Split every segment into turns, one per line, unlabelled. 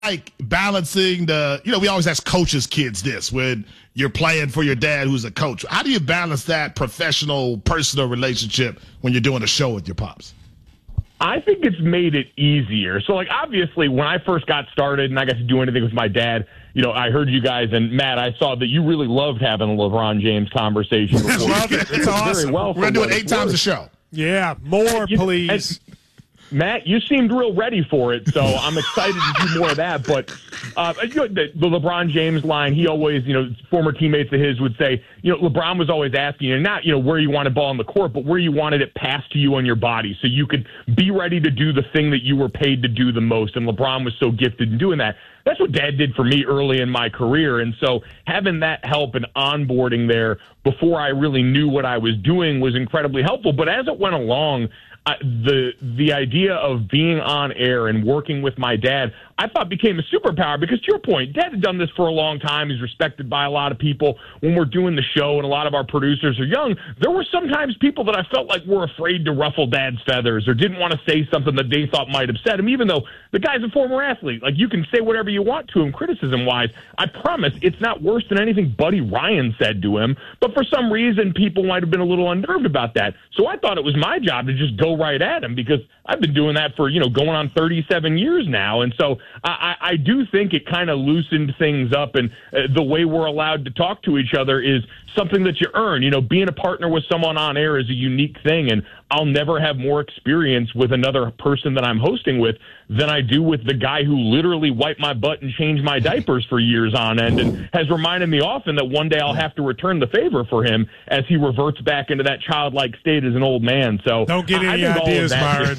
like balancing we always ask coaches kids this when you're playing for your dad who's a coach. How do you balance that professional, personal relationship when you're doing a show with your pops?
I think it's made it easier. So, like, obviously, when I first got started and I got to do anything with my dad, I heard you guys, and Matt, I saw that you really loved having a LeBron James conversation before.
Love it. It's awesome.
Very well.
We're going to do it 8 times a show.
Yeah, more, please.
Matt, you seemed real ready for it, so I'm excited to do more of that. But the LeBron James line, he always, former teammates of his would say, LeBron was always asking you, not, where you wanted ball on the court, but where you wanted it passed to you on your body so you could be ready to do the thing that you were paid to do the most. And LeBron was so gifted in doing that. That's what Dad did for me early in my career. And so having that help and onboarding there before I really knew what I was doing was incredibly helpful. But as it went along, the idea of being on air and working with my dad, I thought became a superpower because, to your point, Dad had done this for a long time. He's respected by a lot of people. When we're doing the show and a lot of our producers are young, there were sometimes people that I felt like were afraid to ruffle Dad's feathers or didn't want to say something that they thought might upset him, even though the guy's a former athlete. Like, you can say whatever you want to him criticism-wise. I promise it's not worse than anything Buddy Ryan said to him, but for some reason people might have been a little unnerved about that. So I thought it was my job to just go right at him because I've been doing that for, going on 37 years now. And so I do think it kind of loosened things up, and the way we're allowed to talk to each other is something that you earn. Being a partner with someone on air is a unique thing, and I'll never have more experience with another person that I'm hosting with than I do with the guy who literally wiped my butt and changed my diapers for years on end and has reminded me often that one day I'll have to return the favor for him as he reverts back into that childlike state as an old man. So
don't get any ideas, Myron.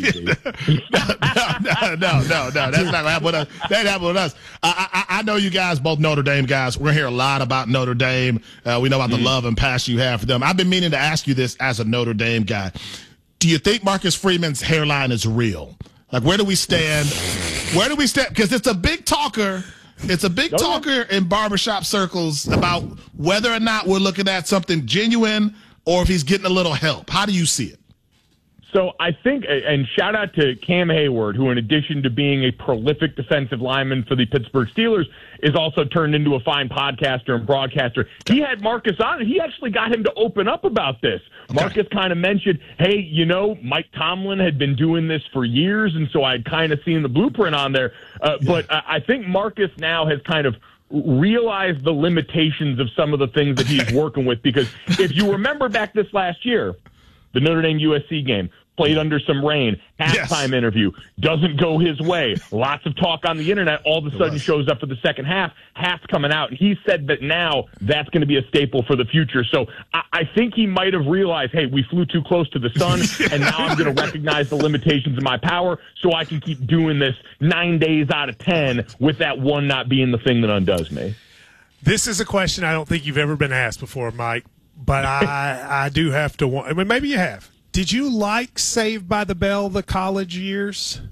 No. That's not what happened with us. That happened with us. I know you guys, both Notre Dame guys. We're going to hear a lot about Notre Dame. We know about the love and passion you have for them. I've been meaning to ask you this as a Notre Dame guy. Do you think Marcus Freeman's hairline is real? Like, where do we stand? Because it's a big talker. It's a big talker in barbershop circles about whether or not we're looking at something genuine or if he's getting a little help. How do you see it?
So I think, and shout out to Cam Hayward, who in addition to being a prolific defensive lineman for the Pittsburgh Steelers, is also turned into a fine podcaster and broadcaster. He had Marcus on, and he actually got him to open up about this. Okay. Marcus kind of mentioned, hey, Mike Tomlin had been doing this for years, and so I'd kind of seen the blueprint on there. But I think Marcus now has kind of realized the limitations of some of the things that he's working with, because if you remember back this last year, the Notre Dame USC game, played under some rain, halftime interview, doesn't go his way. Lots of talk on the internet, all of a sudden shows up for the second half, half's coming out. And he said that now that's going to be a staple for the future. So I think he might have realized, hey, we flew too close to the sun, and now I'm going to recognize the limitations of my power so I can keep doing this 9 days out of 10 with that one not being the thing that undoes me.
This is a question I don't think you've ever been asked before, Mike, but I do have to – I mean, maybe you have. Did you like Saved by the Bell the college years?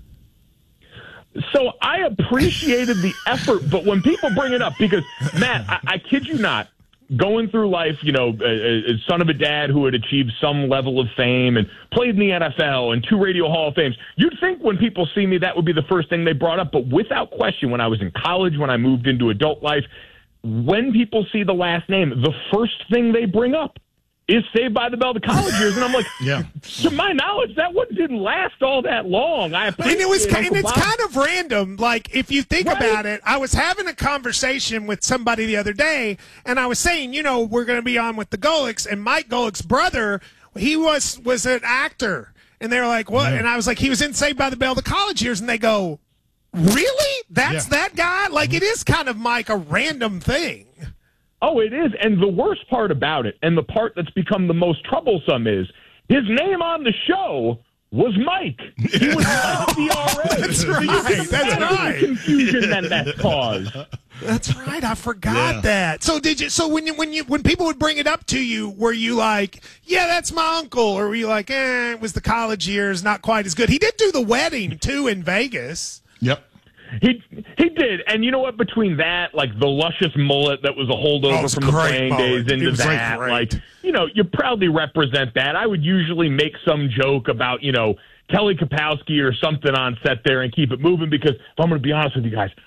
So I appreciated the effort, but when people bring it up, because, Matt, I kid you not, going through life, a son of a dad who had achieved some level of fame and played in the NFL and 2 Radio Hall of Fames, you'd think when people see me that would be the first thing they brought up. But without question, when I was in college, when I moved into adult life, when people see the last name, the first thing they bring up is Saved by the Bell the college years, and I'm like, to my knowledge, that one didn't last all that long. And
it's kind of random. Like, if you think about it, I was having a conversation with somebody the other day, and I was saying, we're going to be on with the Golics, and Mike Golick's brother, he was an actor, and they were like, what? And I was like, he was in Saved by the Bell the college years, and they go, really? That's that guy? Like, it is kind of, Mike, a random thing.
Oh, it is. And the worst part about it, and the part that's become the most troublesome, is his name on the show was Mike. He was Mike the RA.
That's right. That's right.
Confusion that caused.
That's right. I forgot that. So did you? So when people would bring it up to you, were you like, yeah, that's my uncle, or were you like, it was the college years, not quite as good? He did do the wedding too in Vegas.
Yep.
He did, and you know what? Between that, like the luscious mullet that was a holdover from the playing days, into that, like you proudly represent that. I would usually make some joke about Kelly Kapowski or something on set there and keep it moving. Because if I'm going to be honest with you guys,